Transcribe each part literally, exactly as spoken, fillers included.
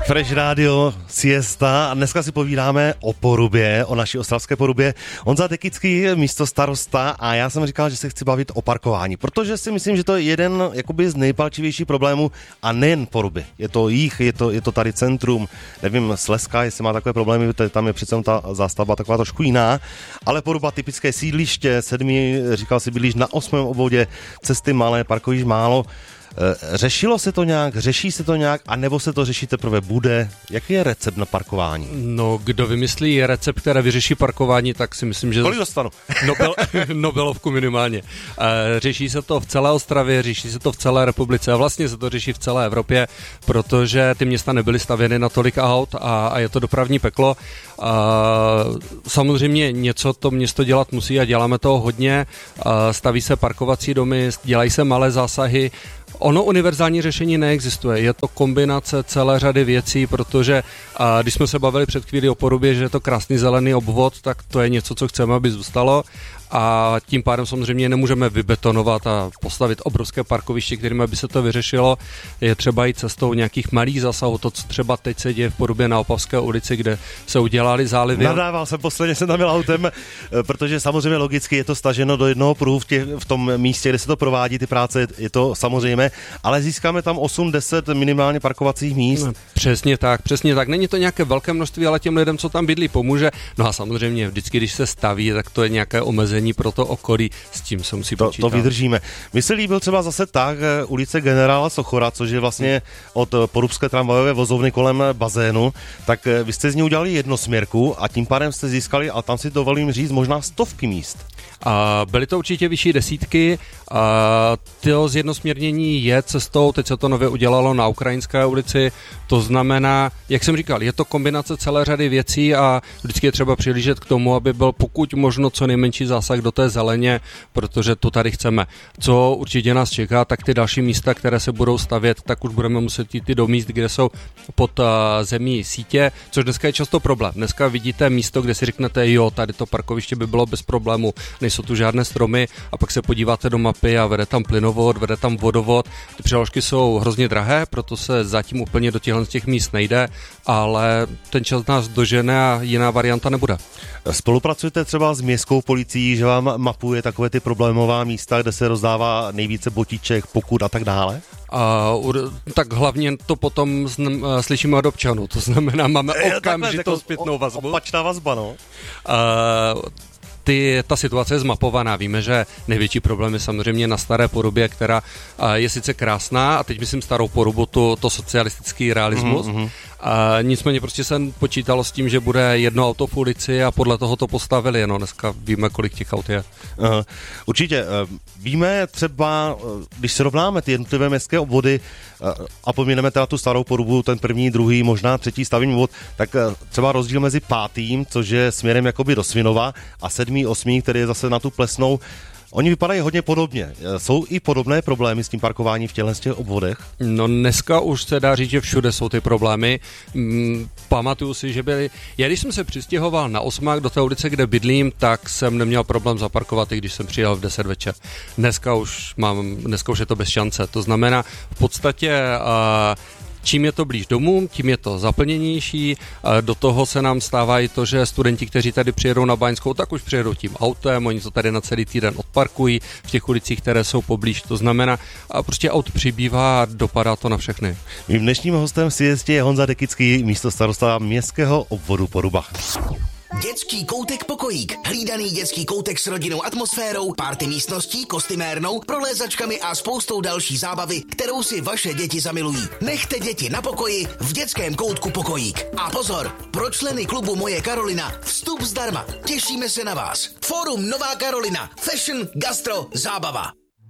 Fresh Radio, siesta a dneska si povídáme o Porubě, o naší ostravské Porubě. Honza Dekický, místo starosta, a já jsem říkal, že se chci bavit o parkování, protože si myslím, že to je jeden jakoby z nejpalčivějších problémů a nejen Poruby. Je to jich, je to, je to tady centrum, nevím, Slezska, jestli má takové problémy, tam je přece ta zástavba taková trošku jiná, ale Poruba typické sídliště, sedmi, říkal si, bydlíš na osmém obvodě, cesty malé, parkovíš málo. Řešilo se to nějak, řeší se to nějak, anebo se to řeší teprve bude? Jaký je recept na parkování? No, kdo vymyslí recept, který vyřeší parkování, tak si myslím, že... Kolik dostanu? Nobel, Nobelovku minimálně. Řeší se to v celé Ostravě, řeší se to v celé republice a vlastně se to řeší v celé Evropě, protože ty města nebyly stavěny na tolik aut a, a je to dopravní peklo. A samozřejmě něco to město dělat musí a děláme toho hodně. A staví se parkovací domy, dělají se malé zásahy. Ono univerzální řešení neexistuje, je to kombinace celé řady věcí, protože a, když jsme se bavili před chvílí o Porubě, že je to krásný zelený obvod, tak to je něco, co chceme, aby zůstalo. A tím pádem samozřejmě nemůžeme vybetonovat a postavit obrovské parkoviště, kterým by se to vyřešilo. Je třeba jít cestou nějakých malých zasahů, to, co třeba teď se děje v Porubě na Opavské ulici, kde se udělali zálivy. Nadával jsem, posledně jsem tam byl autem, protože samozřejmě logicky je to staženo do jednoho pruhu v, těch, v tom místě, kde se to provádí, ty práce, je to samozřejmě, ale získáme tam osm deset minimálně parkovacích míst. No, přesně tak, přesně tak. Není to nějaké velké množství, ale těm lidem, co tam bydlí, pomůže. No a samozřejmě vždycky, když se staví, tak to je nějaké omezení pro to okolí, s tím se musí to, počítat. To vydržíme. Mně se líbil třeba zase tak ulice Generála Sochora, což je vlastně od porubské tramvajové vozovny kolem bazénu, tak vy jste z ní udělali jednosměrku a tím pádem jste získali, a tam si dovolím říct, možná stovky míst. A byly to určitě vyšší desítky. A to zjednosměrnění je cestou, teď se to nově udělalo na Ukrajinské ulici, to znamená, jak jsem říkal, je to kombinace celé řady věcí a vždycky je třeba přihlížet k tomu, aby byl pokud možno co nejmenší zásah do té zeleně, protože to tady chceme. Co určitě nás čeká, tak ty další místa, které se budou stavět, tak už budeme muset jít do míst, kde jsou pod zemí sítě, což dneska je často problém. Dneska vidíte místo, kde si řeknete, jo, tady to parkoviště by bylo bez problému, nejsou tu žádné stromy, a pak se podíváte do mapy a vede tam plynovod, vede tam vodovod. Ty přeložky jsou hrozně drahé, proto se zatím úplně do těchto těch míst nejde, ale ten čas nás dožene a jiná varianta nebude. Spolupracujete třeba s městskou policií, že vám mapuje takové ty problémová místa, kde se rozdává nejvíce botiček, pokut a tak dále? Uh, tak hlavně to potom zn- uh, slyšíme od občanů, to znamená, máme okamžitou zpětnou vazbu. Opačná vazba, no. Uh, Ty, ta situace je zmapovaná. Víme, že největší problém je samozřejmě na Staré Porubě, která je sice krásná, a teď myslím Starou Porubu, to, to socialistický realismus. Mm-hmm. A nicméně prostě se počítalo s tím, že bude jedno auto v ulici a podle toho to postavili. No, dneska víme, kolik těch aut je. Uh, určitě. Uh, víme třeba, uh, když srovnáme ty jednotlivé městské obvody uh, a pomineme teda tu Starou Porubu, ten první, druhý, možná třetí stavební obvod, tak uh, třeba rozdíl mezi pátým, což je směrem jakoby do Svinova, a sedmý, osmý, který je zase na tu Plesnou. Oni vypadají hodně podobně. Jsou i podobné problémy s tím parkováním v těchto těch obvodech? No dneska už se dá říct, že všude jsou ty problémy. Mm, pamatuju si, že byly... Já když jsem se přistěhoval na Osmák do té ulice, kde bydlím, tak jsem neměl problém zaparkovat, i když jsem přijel v deset večer. Dneska už mám, dneska už je to bez šance. To znamená v podstatě... Uh, Čím je to blíž domů, tím je to zaplněnější. Do toho se nám stává i to, že studenti, kteří tady přijedou na Báňskou, tak už přijedou tím autem, oni to tady na celý týden odparkují v těch ulicích, které jsou poblíž. To znamená, a prostě aut přibývá a dopadá to na všechny. Mým dnešním hostem v siestě je Honza Dekický, místostarosta městského obvodu Poruba. Dětský koutek Pokojík. Hlídaný dětský koutek s rodinnou atmosférou, party místností, kostymérnou, prolézačkami a spoustou další zábavy, kterou si vaše děti zamilují. Nechte děti na pokoji v dětském koutku Pokojík. A pozor, pro členy klubu Moje Karolina vstup zdarma. Těšíme se na vás. Fórum Nová Karolina. Fashion, gastro, zábava.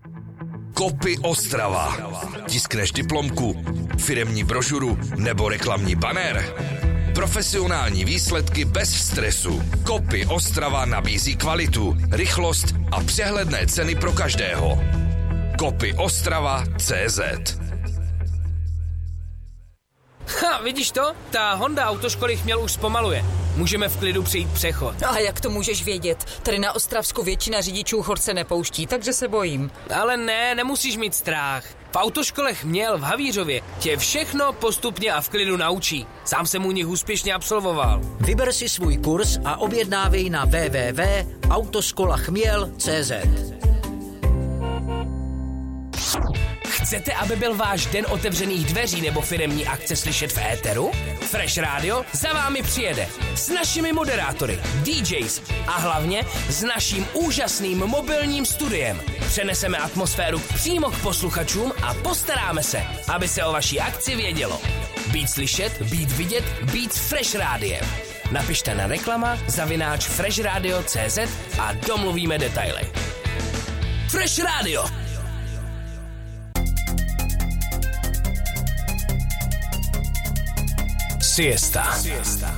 Kopy Ostrava. Tiskneš diplomku, firemní brožuru nebo reklamní banner? Profesionální výsledky bez stresu. Kopy Ostrava nabízí kvalitu, rychlost a přehledné ceny pro každého. Kopy Ostrava tečka cé zet. Ha, vidíš to? Ta Honda autoškoly Chměl už zpomaluje. Můžeme v klidu přejít přechod. A jak to můžeš vědět? Tady na Ostravsku většina řidičů chorce nepouští, takže se bojím. Ale ne, nemusíš mít strach. V autoškole Chměl v Havířově tě všechno postupně a v klidu naučí. Sám jsem u nich úspěšně absolvoval. Vyber si svůj kurz a objednávej na w w w tečka autoškola chměl tečka c z. Chcete, aby byl váš den otevřených dveří nebo firemní akce slyšet v éteru? Fresh Radio za vámi přijede s našimi moderátory, D Js a hlavně s naším úžasným mobilním studiem. Přeneseme atmosféru přímo k posluchačům a postaráme se, aby se o vaší akci vědělo. Být slyšet, být vidět, být s Fresh Rádiem. Napište na reklama zavináč freshradio tečka cz a domluvíme detaily. Fresh Radio. Siesta.